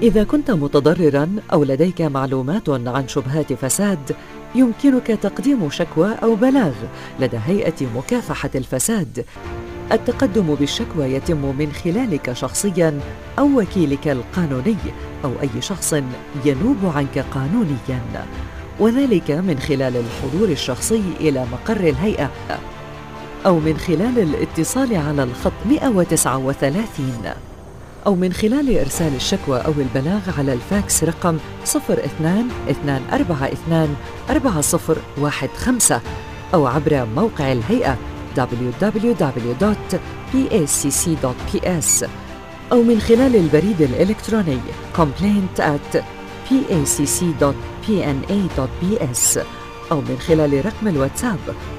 إذا كنت متضرراً أو لديك معلومات عن شبهات فساد، يمكنك تقديم شكوى أو بلاغ لدى هيئة مكافحة الفساد. التقدم بالشكوى يتم من خلالك شخصياً أو وكيلك القانوني أو أي شخص ينوب عنك قانونياً، وذلك من خلال الحضور الشخصي إلى مقر الهيئة أو من خلال الاتصال على الخط 139 أو من خلال إرسال الشكوى أو البلاغ على الفاكس رقم 02-242-4015 أو عبر موقع الهيئة www.pacc.ps أو من خلال البريد الإلكتروني complaint@pac.pna.bs أو من خلال رقم الواتساب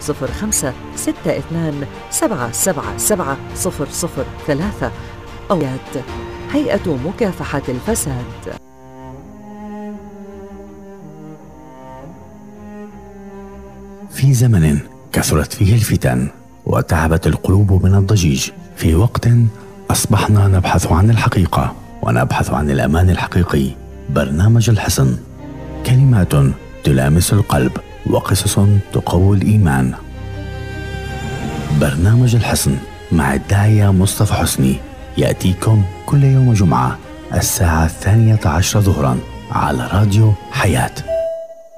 0562777003 أو هيئة مكافحة الفساد. في زمن كثرت فيه الفتن وتعبت القلوب من الضجيج، في وقت أصبحنا نبحث عن الحقيقة ونبحث عن الأمان الحقيقي، برنامج الحصن، كلمات تلامس القلب وقصص تقوي الإيمان. برنامج الحصن مع الداعية مصطفى حسني يأتيكم كل يوم جمعة الساعة 12 ظهرا على راديو حياة.